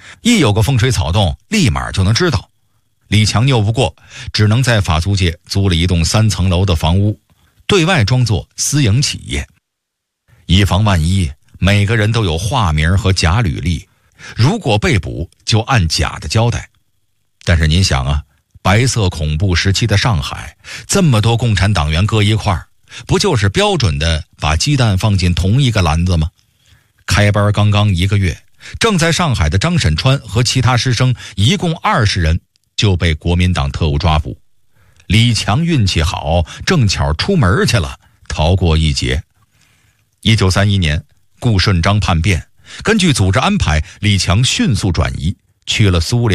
一有个风吹草动，立马就能知道。李强拗不过，只能在法租界租了一栋3层楼的房屋，对外装作私营企业。以防万一，每个人都有化名和假履历，如果被捕就按假的交代。但是您想啊，白色恐怖时期的上海，这么多共产党员搁一块儿，不就是标准的把鸡蛋放进同一个篮子吗？开班刚刚1个月，正在上海的张沈川和其他师生一共20人就被国民党特务抓捕。李强运气好，正巧出门去了，逃过一劫。1931年，顾顺章叛变，根据组织安排，李强迅速转移，去了苏联。